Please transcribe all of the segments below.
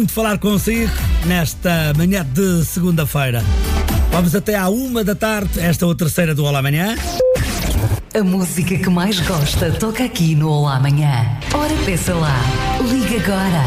De falar consigo nesta manhã de segunda-feira. Vamos até à 1 da tarde, esta é a terceira do Olá Amanhã. A música que mais gosta toca aqui no Olá Amanhã. Ora, peça lá. Liga agora.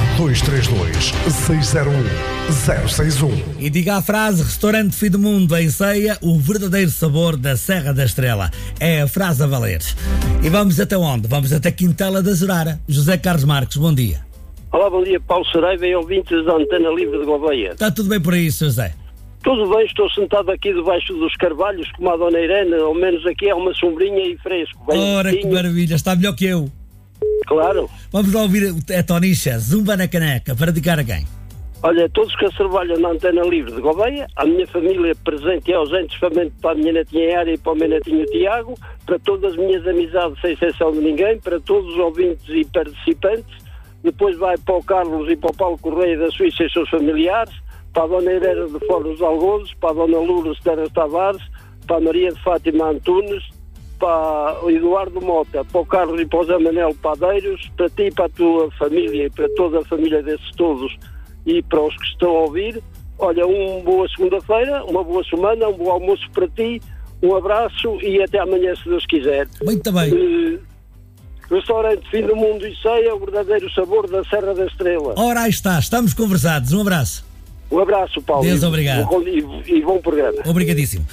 232-601-061. E diga a frase: restaurante Fim do Mundo em Ceia, o verdadeiro sabor da Serra da Estrela. É a frase a valer. E vamos até onde? Vamos até Quintela da Zurara. José Carlos Marques, bom dia. Olá, bom dia, Paulo Saraiva e ouvintes da Antena Livre de Gouveia. Está tudo bem por aí, José? Tudo bem, estou sentado aqui debaixo dos carvalhos, como a Dona Irene, ao menos aqui é uma sombrinha e fresco. Ora, que maravilha, está melhor que eu. Claro. Vamos lá ouvir a Tonicha, Zumba na Caneca, para dedicar a quem? Olha, todos que trabalham na Antena Livre de Gouveia, a minha família presente e ausente, especialmente para a minha netinha Área e para o meu netinho Tiago, para todas as minhas amizades, sem exceção de ninguém, para todos os ouvintes e participantes, depois vai para o Carlos e para o Paulo Correia da Suíça e seus familiares, para a Dona Herrera de Fora dos Algozes, para a Dona Lourdes Terras Tavares, para a Maria de Fátima Antunes, para o Eduardo Mota, para o Carlos e para o Zé Manel Padeiros, para ti e para a tua família e para toda a família desses todos e para os que estão a ouvir. Olha, uma boa segunda-feira, uma boa semana, um bom almoço para ti, um abraço e até amanhã, se Deus quiser. Muito bem. Restaurante Fim do Mundo e Ceia, o verdadeiro sabor da Serra da Estrela. Ora, aí está, estamos conversados. Um abraço. Um abraço, Paulo. Deus, obrigado. E bom programa. Obrigadíssimo.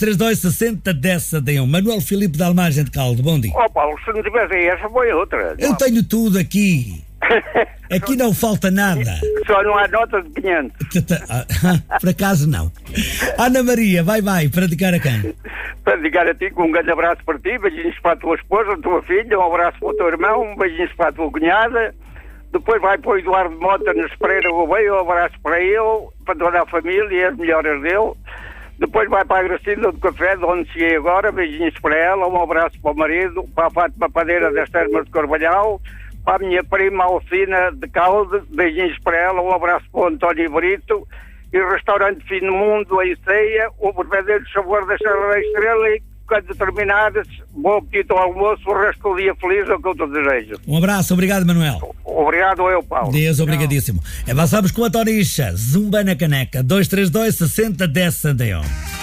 232-60-10-1. Manuel Filipe de Almagem de Caldo, bom dia. Paulo, se não tivesse aí essa, foi outra. Eu tenho tudo aqui. Aqui não falta nada. Só não há nota de 500. Por acaso não. Ana Maria, vai, para dedicar a quem? Para dedicar a ti, com um grande abraço para ti, beijinhos para a tua esposa, a tua filha, um abraço para o teu irmão, um beijinho para a tua cunhada. Depois vai para o Eduardo Mota nos Pereira Gouveia, um abraço para ele, para toda a família e as melhoras dele. Depois vai para a Gracinda do Café, de onde cheguei agora, beijinhos para ela, um abraço para o marido, para a Fátima Padeira das Termas de Carvalhal, para a minha prima Alcina de Calde, beijinhos para ela, um abraço para o António Brito, e o restaurante Fim do Mundo, em Ceia, o verdadeiro sabor da Serra da Estrela, e quando terminares, bom apetite ao almoço, o resto do dia feliz é o que eu te desejo. Um abraço, obrigado, Manuel. Obrigado eu, Paulo. Deus, obrigadíssimo. Avançamos com a Tonicha, Zumba na Caneca, 232-60-10-1.